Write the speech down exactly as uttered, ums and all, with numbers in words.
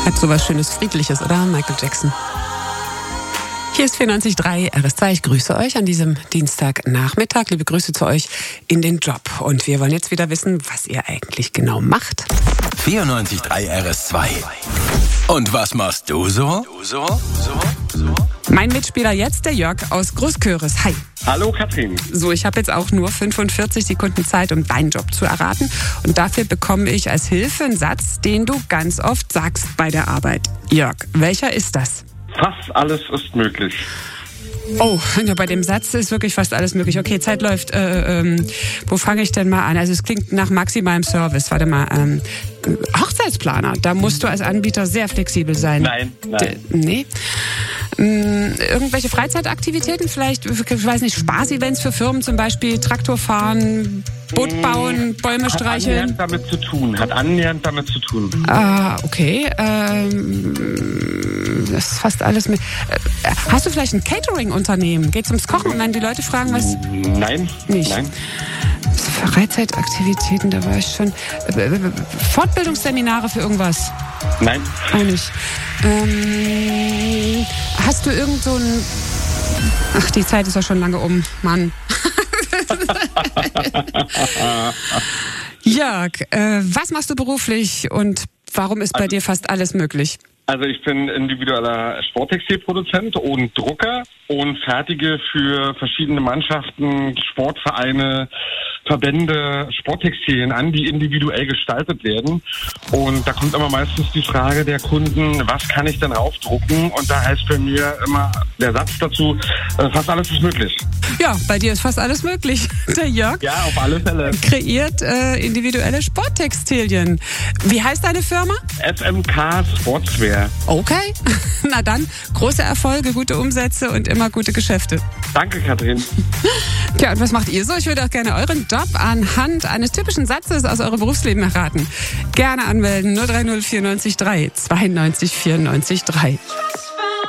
Hat sowas Schönes, Friedliches, oder? Michael Jackson. Hier ist vierundneunzig Komma drei R S zwei. Ich grüße euch an diesem Dienstagnachmittag. Liebe Grüße zu euch in den Job. Und wir wollen jetzt wieder wissen, was ihr eigentlich genau macht. vierundneunzig Komma drei R S zwei. Und was machst du so? Du so? So? So? Mein Mitspieler jetzt, der Jörg aus Großköris. Hi. Hallo Katrin. So, ich habe jetzt auch nur fünfundvierzig Sekunden Zeit, um deinen Job zu erraten. Und dafür bekomme ich als Hilfe einen Satz, den du ganz oft sagst bei der Arbeit. Jörg, welcher ist das? Fast alles ist möglich. Oh, ja, bei dem Satz ist wirklich fast alles möglich. Okay, Zeit läuft. Äh, ähm, wo fange ich denn mal an? Also es klingt nach maximalem Service. Warte mal. Ähm, Hochzeitsplaner, da musst du als Anbieter sehr flexibel sein. Nein, nein. D- nee. Ähm, irgendwelche Freizeitaktivitäten? Vielleicht, ich weiß nicht, Spaß-Events für Firmen, zum Beispiel Traktor fahren, Boot bauen, Bäume streicheln? Hat annähernd damit zu tun. Hat annähernd damit zu tun. Ah, okay. Ähm, das ist fast alles mit. Äh, hast du vielleicht ein Catering-Unternehmen? Geht's ums Kochen und dann die Leute fragen, was? Nein, Nicht. nein. Freizeitaktivitäten, da war ich schon. Äh, Fortbildungsseminare für irgendwas? Nein. Auch nicht. Ähm, hast du irgend so ein... Ach, die Zeit ist ja schon lange um. Mann. Jörg, äh, was machst du beruflich und warum ist bei Also- dir fast alles möglich? Also ich bin individueller Sporttextilproduzent und Drucker und fertige für verschiedene Mannschaften, Sportvereine, Verbände Sporttextilien an, die individuell gestaltet werden. Und da kommt immer meistens die Frage der Kunden, was kann ich denn raufdrucken? Und da heißt bei mir immer der Satz dazu, äh, fast alles ist möglich. Ja, bei dir ist fast alles möglich. Der Jörg Ja, auf alle Fälle. kreiert äh, individuelle Sporttextilien. Wie heißt deine Firma? F M K Sportswear. Okay, na dann, große Erfolge, gute Umsätze und immer gute Geschäfte. Danke, Katrin. Tja, und was macht ihr so? Ich würde auch gerne euren Job anhand eines typischen Satzes aus eurem Berufsleben erraten. Gerne anmelden, null drei null vierundneunzig drei zweiundneunzig vierundneunzig drei.